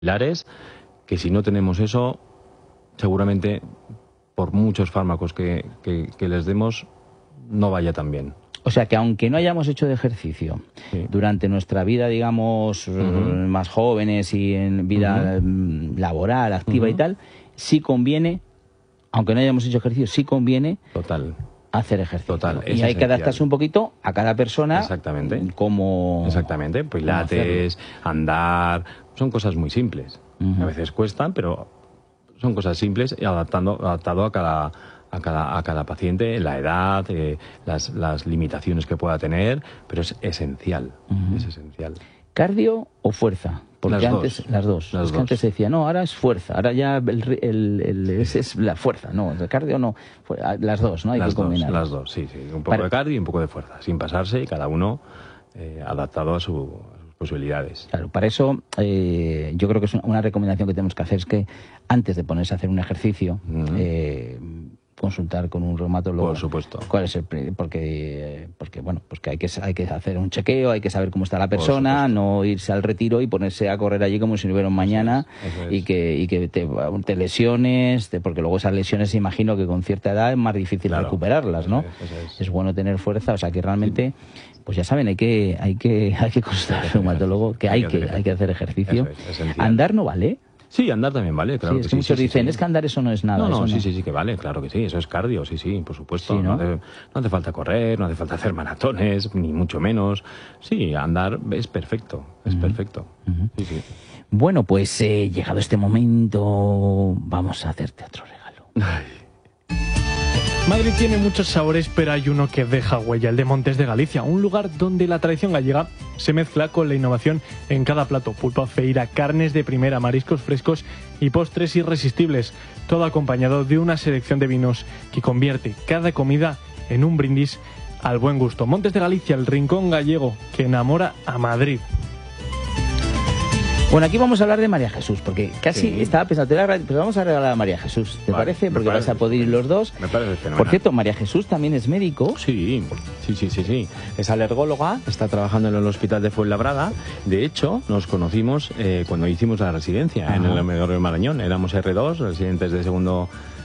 pilares, que si no tenemos eso, seguramente por muchos fármacos que les demos, no vaya tan bien. O sea que aunque no hayamos hecho de ejercicio durante nuestra vida, digamos, más jóvenes y en vida laboral, activa y tal, sí conviene, aunque no hayamos hecho ejercicio, sí conviene hacer ejercicio. Y hay que adaptarse un poquito a cada persona. Exactamente. Como... Exactamente. Pilates, andar, son cosas muy simples. A veces cuestan, pero son cosas simples y adaptado a cada paciente, la edad, las limitaciones que pueda tener, pero es esencial, es esencial. ¿Cardio o fuerza? Porque las dos. Antes se decía, no, ahora es fuerza, ahora ya es la fuerza, no, el cardio no, las dos, ¿no? Hay que combinar. Las dos, sí, un poco de cardio y un poco de fuerza, sin pasarse, y cada uno adaptado a sus posibilidades. Claro, para eso yo creo que es una recomendación que tenemos que hacer, es que antes de ponerse a hacer un ejercicio, consultar con un reumatólogo. Por supuesto. ¿Cuál es porque bueno, pues que hay que hacer un chequeo, hay que saber cómo está la persona, no irse al retiro y ponerse a correr allí como si no hubiera un mañana. Eso es. Y que te lesiones, porque luego esas lesiones, imagino que con cierta edad es más difícil recuperarlas, ¿no? Eso es bueno tener fuerza, o sea que realmente, pues ya saben, hay que consultar al reumatólogo, que hay que hacer ejercicio. Andar no vale. Sí, andar también vale, claro. Sí, es que muchos dicen, es que andar eso no es nada. No, sí, que vale, claro que sí, eso es cardio, sí, por supuesto. Sí, ¿no? No hace falta correr, no hace falta hacer maratones, ni mucho menos. Sí, andar es perfecto, es perfecto. Sí. Bueno, pues llegado este momento, vamos a hacerte otro regalo. Madrid tiene muchos sabores, pero hay uno que deja huella, el de Montes de Galicia, un lugar donde la tradición gallega se mezcla con la innovación en cada plato. Pulpa, feira, carnes de primera, mariscos frescos y postres irresistibles, todo acompañado de una selección de vinos que convierte cada comida en un brindis al buen gusto. Montes de Galicia, el rincón gallego que enamora a Madrid. Bueno, aquí vamos a hablar de María Jesús, porque casi estaba pensando, pero vamos a regalar a María Jesús, ¿te parece? Porque vais a poder ir los dos. Me parece fenomenal. Por cierto, María Jesús también es médico. Sí. Es alergóloga, está trabajando en el hospital de Fuenlabrada. De hecho, nos conocimos cuando hicimos la residencia en el Megador de Marañón. Éramos R2, residentes de segundo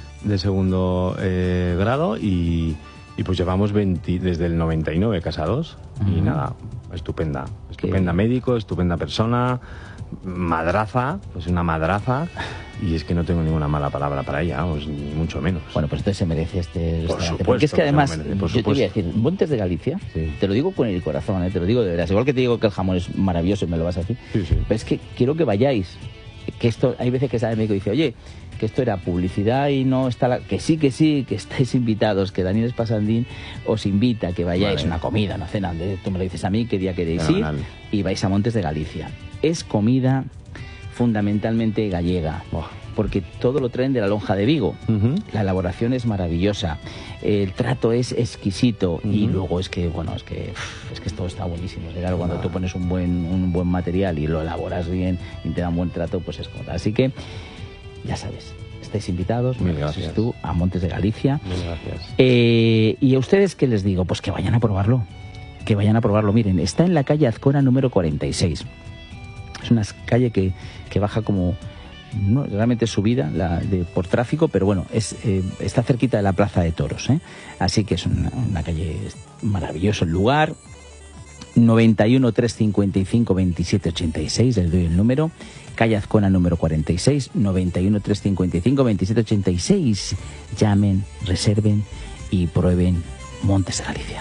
grado, y pues llevamos desde el 99 casados. Y nada, estupenda médico, estupenda persona, madraza, pues una madraza, y es que no tengo ninguna mala palabra para ella, pues, ni mucho menos. Bueno, pues entonces se merece este por supuesto, porque es que además, yo te voy a decir, Montes de Galicia, te lo digo con el corazón, te lo digo de verdad, igual que te digo que el jamón es maravilloso y me lo vas a decir, pero es que quiero que vayáis, que esto, hay veces que sale el médico y dice, oye, que esto era publicidad y no está que sí, que estáis invitados, que Daniel Espasandín os invita, que vayáis una comida, una cena, tú me lo dices a mí, qué día queréis ir, y vais a Montes de Galicia. Es comida fundamentalmente gallega, porque todo lo traen de la lonja de Vigo. La elaboración es maravillosa, el trato es exquisito, y luego es que todo está buenísimo. Claro, cuando tú pones un buen material y lo elaboras bien y te dan buen trato, pues es como. Así que ya sabes, estáis invitados, mil gracias, tú, a Montes de Galicia. Mil gracias. Y a ustedes, ¿qué les digo? Pues que vayan a probarlo. Miren, está en la calle Azcona número 46. Es una calle que baja como, no, realmente subida por tráfico, pero bueno, está cerquita de la Plaza de Toros, así que es una calle maravilloso el lugar. 91 355 27 86, les doy el número, calle Azcona número 46, 91 355 27 86. Llamen, reserven y prueben Montes de Galicia.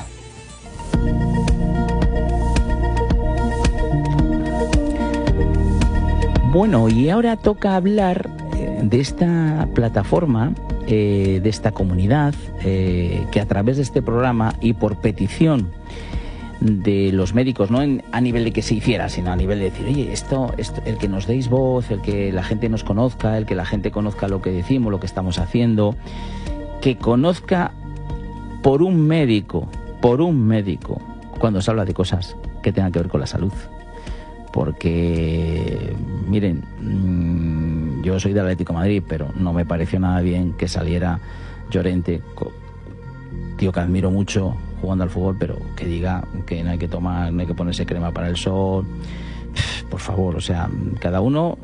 Bueno, y ahora toca hablar de esta plataforma, de esta comunidad, que a través de este programa y por petición de los médicos, no a nivel de que se hiciera, sino a nivel de decir, oye, esto, el que nos deis voz, el que la gente nos conozca, el que la gente conozca lo que decimos, lo que estamos haciendo, que conozca por un médico, cuando se habla de cosas que tengan que ver con la salud. Porque, miren, yo soy del Atlético de Madrid, pero no me pareció nada bien que saliera Llorente, tío que admiro mucho jugando al fútbol, pero que diga que no hay que ponerse crema para el sol. por favor, o sea, cada uno...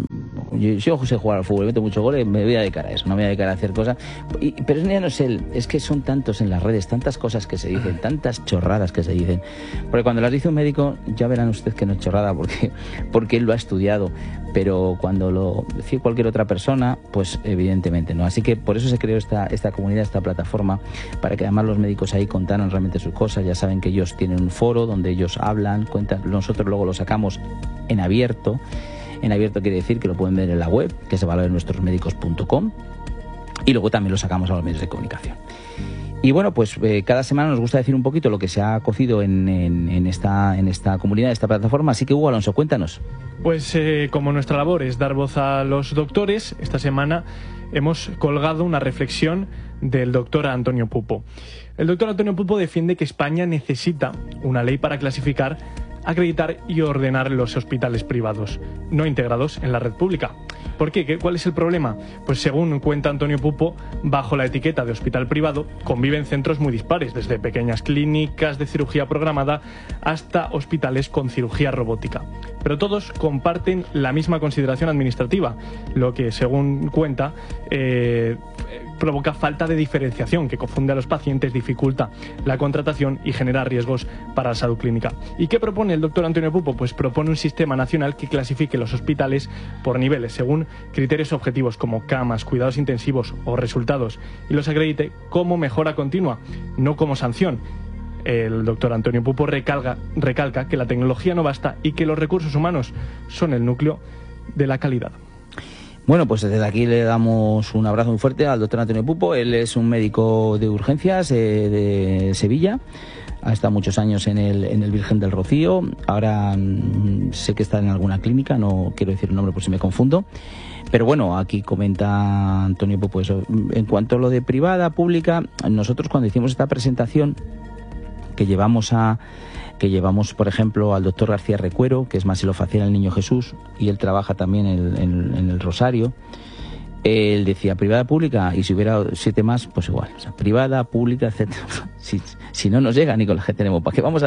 Yo sé jugar al fútbol, meto muchos goles, me voy a dedicar a eso, no me voy a dedicar a hacer cosas. Pero ya no es él, es que son tantos en las redes, tantas cosas que se dicen, tantas chorradas que se dicen. Porque cuando las dice un médico, ya verán ustedes que no es chorrada, porque él lo ha estudiado. Pero cuando lo dice cualquier otra persona, pues evidentemente no. Así que por eso se creó esta comunidad, esta plataforma, para que además los médicos ahí contaran realmente sus cosas. Ya saben que ellos tienen un foro donde ellos hablan, cuentan, nosotros luego lo sacamos en abierto. En abierto quiere decir que lo pueden ver en la web, que es valorosnuestrosmedicos.com, y luego también lo sacamos a los medios de comunicación. Y bueno, pues cada semana nos gusta decir un poquito lo que se ha cocido en esta comunidad, en esta plataforma. Así que, Hugo Alonso, cuéntanos. Pues como nuestra labor es dar voz a los doctores, esta semana hemos colgado una reflexión del doctor Antonio Pupo. El doctor Antonio Pupo defiende que España necesita una ley para clasificar, acreditar y ordenar los hospitales privados no integrados en la red pública. ¿Por qué? ¿Cuál es el problema? Pues según cuenta Antonio Pupo, bajo la etiqueta de hospital privado conviven centros muy dispares, desde pequeñas clínicas de cirugía programada hasta hospitales con cirugía robótica. Pero todos comparten la misma consideración administrativa, lo que, según cuenta, provoca falta de diferenciación que confunde a los pacientes, dificulta la contratación y genera riesgos para la salud clínica. ¿Y qué propone el doctor Antonio Pupo? Pues propone un sistema nacional que clasifique los hospitales por niveles, según criterios objetivos como camas, cuidados intensivos o resultados, y los acredite como mejora continua, no como sanción. El doctor Antonio Pupo recalca que la tecnología no basta y que los recursos humanos son el núcleo de la calidad. Bueno, pues desde aquí le damos un abrazo muy fuerte al doctor Antonio Pupo. Él es un médico de urgencias de Sevilla. Ha estado muchos años en el Virgen del Rocío. Ahora sé que está en alguna clínica, no quiero decir el nombre por si me confundo. Pero bueno, aquí comenta Antonio Pupo eso. En cuanto a lo de privada, pública, nosotros cuando hicimos esta presentación que llevamos, por ejemplo, al doctor García Recuero, que es masilofacial del Niño Jesús, y él trabaja también en el Rosario. Él decía privada, pública, y si hubiera 7 más, pues igual. O sea, privada, pública, etcétera. Si no nos llega ni con la que tenemos, ¿para qué vamos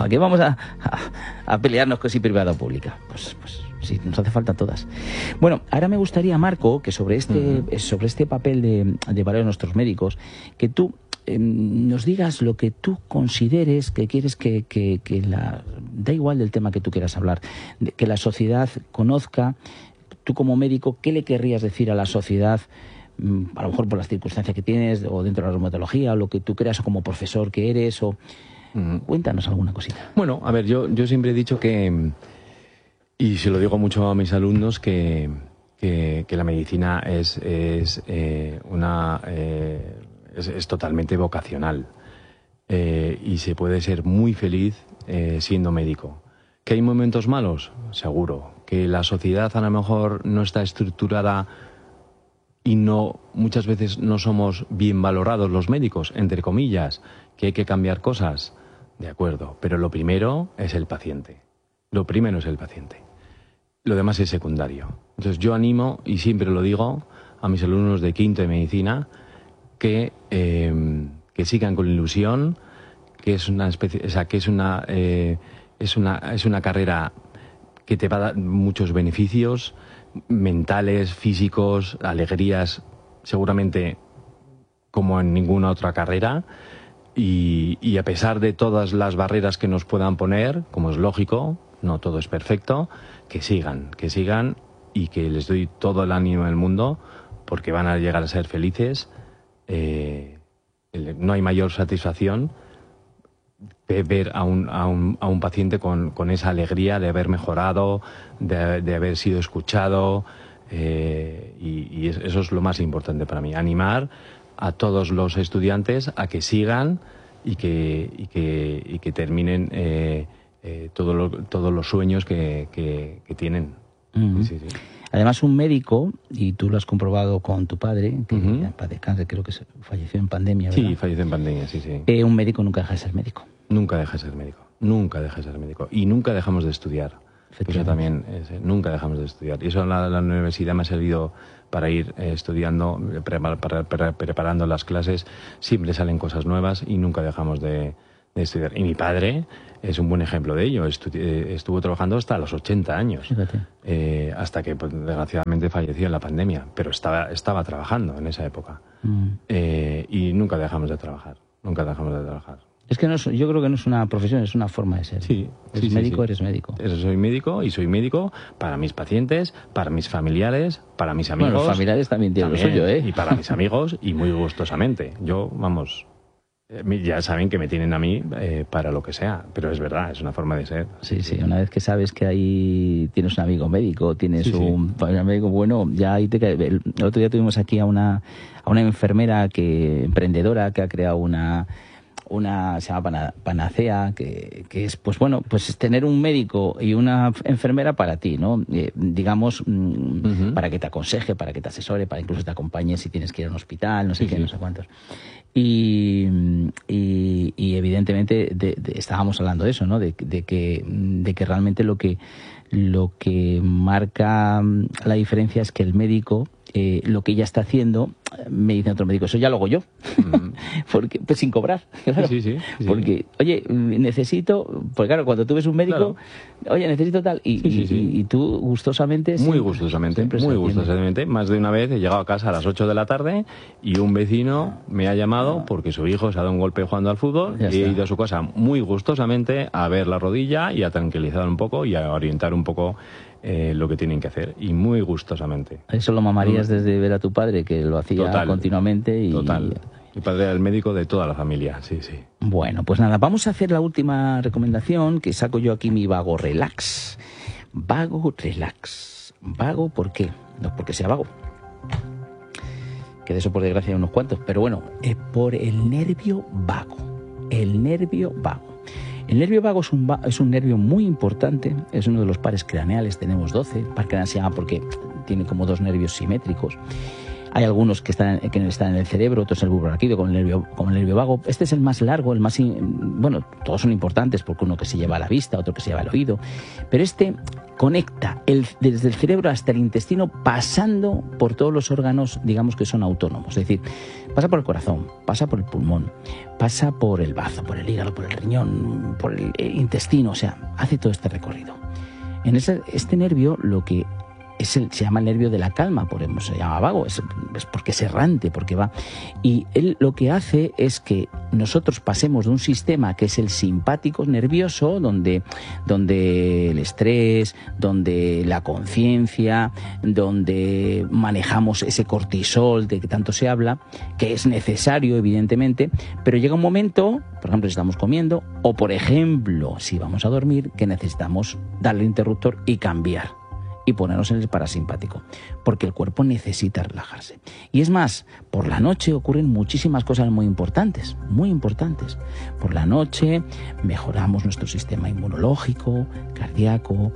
a pelearnos con si privada o pública? Pues sí, nos hace falta todas. Bueno, ahora me gustaría, Marco, que sobre este papel de valor de nuestros médicos, que tú nos digas lo que tú consideres que quieres que da igual del tema que tú quieras hablar, que la sociedad conozca. Tú como médico, ¿qué le querrías decir a la sociedad, a lo mejor por las circunstancias que tienes, o dentro de la reumatología, o lo que tú creas, o como profesor que eres, o cuéntanos alguna cosita? Bueno, a ver, yo siempre he dicho que, y se lo digo mucho a mis alumnos, que la medicina es totalmente vocacional, y se puede ser muy feliz siendo médico. ¿Que hay momentos malos? Seguro. ¿Que la sociedad a lo mejor no está estructurada y muchas veces no somos bien valorados los médicos, entre comillas, que hay que cambiar cosas? De acuerdo, pero lo primero es el paciente. Lo primero es el paciente. Lo demás es secundario. Entonces yo animo, y siempre lo digo, a mis alumnos de quinto de medicina, que sigan con ilusión, que es una especie, o sea, que es una carrera que te va a dar muchos beneficios mentales, físicos, alegrías, seguramente como en ninguna otra carrera, y a pesar de todas las barreras que nos puedan poner, como es lógico, no todo es perfecto, que sigan y que les doy todo el ánimo del mundo, porque van a llegar a ser felices. No hay mayor satisfacción de ver a un paciente con esa alegría de haber mejorado, de haber sido escuchado, y eso es lo más importante para mí. Animar a todos los estudiantes a que sigan y que terminen todos los sueños que tienen. Uh-huh. Sí. Además, un médico, y tú lo has comprobado con tu padre, que en paz descanse, creo que falleció en pandemia, ¿verdad? Sí, falleció en pandemia, sí. Un médico nunca deja de ser médico. Nunca deja de ser médico. Y nunca dejamos de estudiar. Eso también, nunca dejamos de estudiar. Y eso en la universidad me ha servido para ir estudiando, preparando las clases. Siempre salen cosas nuevas y nunca dejamos de de estudiar. Y mi padre es un buen ejemplo de ello. Estuvo trabajando hasta los 80 años, hasta que pues, desgraciadamente falleció en la pandemia, pero estaba trabajando en esa época. Y nunca dejamos de trabajar, Es que yo creo que no es una profesión, es una forma de ser. Sí. Eres médico, eres médico. Soy médico y soy médico para mis pacientes, para mis familiares, para mis amigos. Bueno, los familiares también tienen lo suyo, ¿eh? Y para mis amigos, y muy gustosamente. Yo, vamos, ya saben que me tienen a mí para lo que sea, pero es verdad, es una forma de ser. Sí, una vez que sabes que ahí tienes un amigo médico, tienes un médico bueno, ya ahí te cae. El otro día tuvimos aquí a una enfermera emprendedora que ha creado una se llama Panacea, que es, pues bueno, pues tener un médico y una enfermera para ti, ¿no? Digamos, para que te aconseje, para que te asesore, para incluso te acompañe si tienes que ir a un hospital, no sé qué, no sé cuántos. Y evidentemente estábamos hablando de eso, ¿no? De que realmente lo que marca la diferencia es que el médico, lo que ella está haciendo, me dice otro médico, eso ya lo hago yo, porque pues sin cobrar, claro. Sí. Porque, oye, necesito, porque claro, cuando tú ves un médico, oye, necesito tal, y tú gustosamente... Muy gustosamente, más de una vez he llegado a casa a las 8 de la tarde y un vecino me ha llamado porque su hijo se ha dado un golpe jugando al fútbol y he ido a su casa muy gustosamente a ver la rodilla y a tranquilizar un poco y a orientar un poco lo que tienen que hacer, y muy gustosamente. Eso lo mamarías desde ver a tu padre, que lo hacía continuamente. Total. Mi padre era el médico de toda la familia, sí. Bueno, pues nada, vamos a hacer la última recomendación, que saco yo aquí mi Vago Relax. Vago Relax. ¿Vago por qué? No porque sea vago, que de eso por desgracia hay unos cuantos, pero bueno, es por el nervio vago. El nervio vago. El nervio vago es un nervio muy importante, es uno de los pares craneales, tenemos 12, par craneal se llama porque tiene como 2 nervios simétricos. Hay algunos que están en el cerebro, otros en el bulbo raquídeo con el nervio vago. Este es el más largo, bueno, todos son importantes porque uno que se lleva a la vista, otro que se lleva al oído, pero este conecta desde el cerebro hasta el intestino, pasando por todos los órganos, digamos que son autónomos, es decir, pasa por el corazón, pasa por el pulmón, pasa por el bazo, por el hígado, por el riñón, por el intestino, o sea, hace todo este recorrido. En este nervio lo que se llama el nervio de la calma, por eso se llama vago, es porque es errante, porque va. Y él lo que hace es que nosotros pasemos de un sistema que es el simpático nervioso, donde el estrés, donde la conciencia, donde manejamos ese cortisol de que tanto se habla, que es necesario evidentemente, pero llega un momento, por ejemplo si estamos comiendo, o por ejemplo si vamos a dormir, que necesitamos darle el interruptor y cambiar y ponernos en el parasimpático, porque el cuerpo necesita relajarse. Y es más, por la noche ocurren muchísimas cosas muy importantes. Por la noche mejoramos nuestro sistema inmunológico, cardíaco,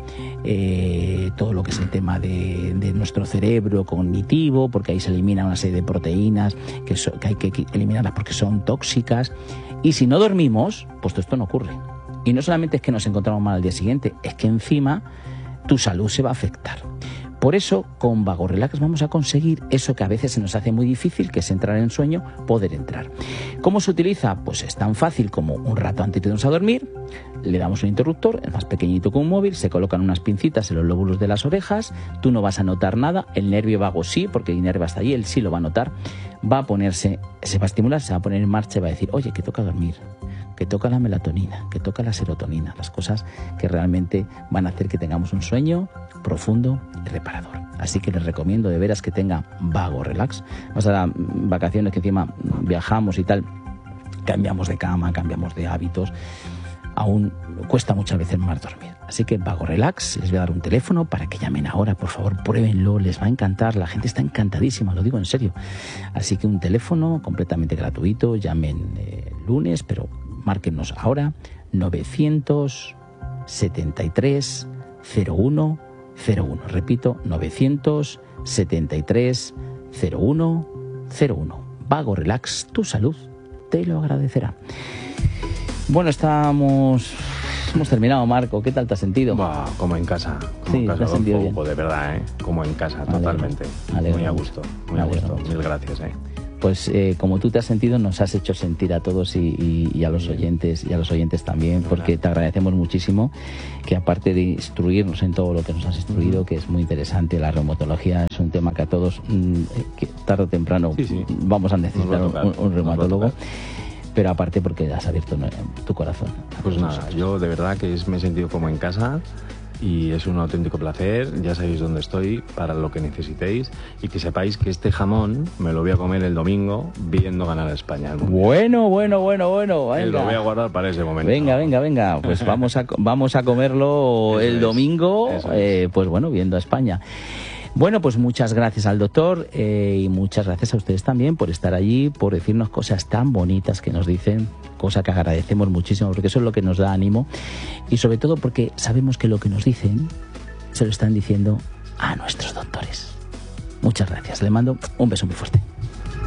todo lo que es el tema de nuestro cerebro cognitivo, porque ahí se elimina una serie de proteínas que hay que eliminarlas porque son tóxicas. Y si no dormimos, pues todo esto no ocurre. Y no solamente es que nos encontramos mal al día siguiente, es que encima tu salud se va a afectar. Por eso, con Vago Relax vamos a conseguir eso que a veces se nos hace muy difícil, que es entrar en sueño, poder entrar. ¿Cómo se utiliza? Pues es tan fácil como un rato antes de irnos a dormir, le damos un interruptor, es más pequeñito que un móvil, se colocan unas pincitas en los lóbulos de las orejas, tú no vas a notar nada, el nervio vago sí, porque el nervio está ahí, él sí lo va a notar, va a ponerse, se va a estimular, se va a poner en marcha y va a decir, oye, que toca dormir, que toca la melatonina, que toca la serotonina, las cosas que realmente van a hacer que tengamos un sueño profundo y reparador. Así que les recomiendo de veras que tenga Vago Relax. Vamos a las vacaciones que encima viajamos y tal, cambiamos de cama, cambiamos de hábitos, aún cuesta muchas veces más dormir. Así que Vago Relax, les voy a dar un teléfono para que llamen ahora, por favor, pruébenlo, les va a encantar, la gente está encantadísima, lo digo en serio. Así que un teléfono completamente gratuito, llamen lunes, pero márquenos ahora, 973 01 01. Repito, 973 01 01. Vago Relax, tu salud te lo agradecerá. Bueno, hemos terminado, Marco. ¿Qué tal te has sentido? Como en casa. Sí, te has sentido bien. De verdad, como en casa, totalmente. Muy a gusto. Mil gracias. pues como tú te has sentido, nos has hecho sentir a todos y a los oyentes también, porque te agradecemos muchísimo que, aparte de instruirnos en todo lo que nos has instruido, que es muy interesante, la reumatología es un tema que a todos, que tarde o temprano vamos a necesitar un reumatólogo. Pero aparte porque has abierto tu corazón. Pues nada, yo de verdad que me he sentido como en casa. Y es un auténtico placer, ya sabéis dónde estoy para lo que necesitéis, y que sepáis que este jamón me lo voy a comer el domingo viendo ganar a España. Bueno, venga. Lo voy a guardar para ese momento. Venga, pues vamos a comerlo el domingo, pues bueno, viendo a España. Bueno, pues muchas gracias al doctor y muchas gracias a ustedes también por estar allí, por decirnos cosas tan bonitas que nos dicen, cosa que agradecemos muchísimo, porque eso es lo que nos da ánimo, y sobre todo porque sabemos que lo que nos dicen se lo están diciendo a nuestros doctores. Muchas gracias, le mando un beso muy fuerte.